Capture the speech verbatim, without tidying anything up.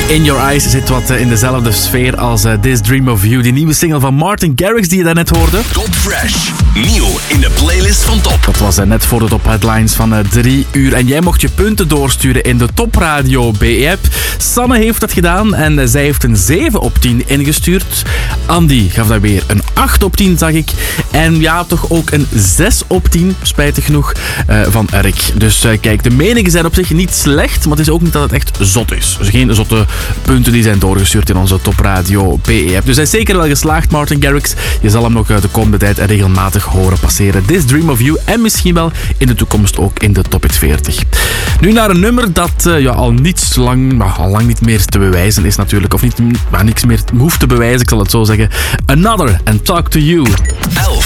In Your Eyes zit wat in dezelfde sfeer als uh, This Dream of You. Die nieuwe single van Martin Garrix die je daarnet hoorde. Top Fresh. Nieuw in de playlist van Top. Dat was uh, net voor de Top Headlines van uh, drie uur. En jij mocht je punten doorsturen in de Top Radio B E-app. Sanne heeft dat gedaan en uh, zij heeft een zeven op tien ingestuurd. Andy gaf daar weer een acht op tien, zag ik. En ja, toch ook een zes op tien, spijtig genoeg, uh, van Erik. Dus uh, kijk, de meningen zijn op zich niet slecht, maar het is ook niet dat het echt zot is. Dus geen zotte punten die zijn doorgestuurd in onze Top Radio B E-app. Dus hij is zeker wel geslaagd, Martin Garrix. Je zal hem nog de komende tijd regelmatig horen passeren. This Dream of You en misschien wel in de toekomst ook in de Top Hit veertig. Nu naar een nummer dat uh, ja, al niets lang, maar al lang niet meer te bewijzen is natuurlijk. Of niet, maar niks meer hoeft te bewijzen, ik zal het zo zeggen. Another and Talk to You. elf.